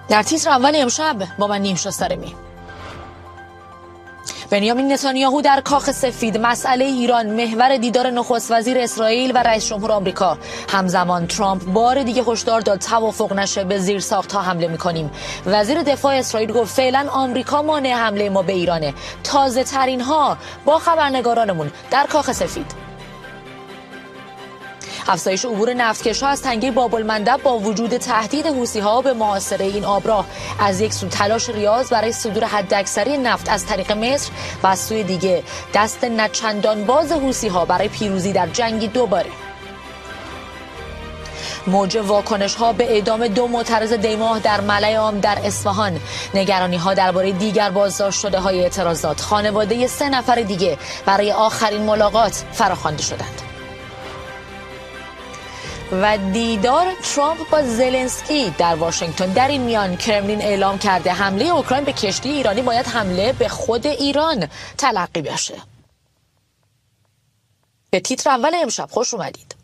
در تیتر اول امشب با من نیمشا سارمی. بنیامین نتانیاهو در کاخ سفید، مسئله ایران محور دیدار نخست وزیر اسرائیل و رئیس جمهور آمریکا. همزمان ترامپ بار دیگه هشدار داد توافق نشه به زیرساخت‌ها حمله می‌کنیم. وزیر دفاع اسرائیل گفت فعلا آمریکا مانع حمله ما به ایرانه. تازه ترین ها با خبرنگارانمون در کاخ سفید. افزایش عبور نفتکش‌ها از تنگه باب‌المندب با وجود تهدید حوثی‌ها به محاصره این آبراه. از یک سو تلاش ریاض برای صدور حداکثری نفت از طریق مصر و از سوی دیگه دست نچندان باز حوثی‌ها برای پیروزی در جنگی دوباره. موج واکنش‌ها به اعدام 2 معترض دیماه در ملأ عام در اصفهان. نگرانی‌ها درباره دیگر بازداشت شده‌های اعتراضات. خانواده 3 نفر دیگه برای آخرین ملاقات فراخوانده شدند. و دیدار ترامپ با زلنسکی در واشنگتن. در این میان کرملین اعلام کرده حمله اوکراین به کشتی ایرانی باید حمله به خود ایران تلقی بشه. به تیتر اول امشب خوش اومدید.